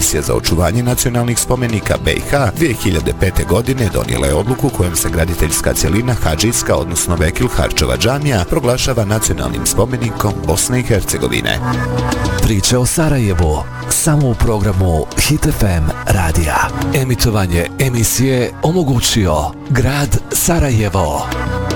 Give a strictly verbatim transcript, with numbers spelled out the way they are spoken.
Komisija za očuvanje nacionalnih spomenika B i H dvije hiljade pete. godine donijela je odluku kojom se graditeljska cjelina Hadžijska, odnosno Bekil Harčova džamija, proglašava nacionalnim spomenikom Bosne i Hercegovine. Priče o Sarajevu samo u programu Hit F M radija. Emitovanje emisije omogućio grad Sarajevo.